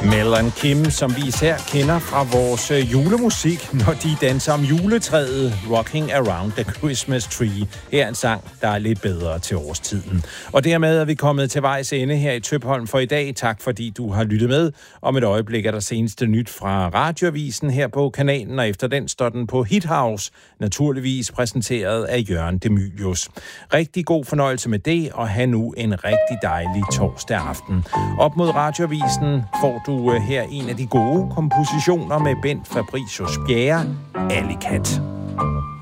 Mel and Kim, som vi især kender fra vores julemusik, når de danser om juletræet, Rocking Around the Christmas Tree. Her er en sang, der er lidt bedre til årstiden. Og dermed er vi kommet til vejs ende her i Tøpholm for i dag. Tak fordi du har lyttet med. Om et øjeblik er der seneste nyt fra Radioavisen her på kanalen, og efter den står den på Hit House, naturligvis præsenteret af Jørgen De Mylius. Rigtig god fornøjelse med det, og have nu en rigtig dejlig torsdag aften. Op mod Radioavisen får du her en af de gode kompositioner med Bent Fabricius Bjerre, Alicat.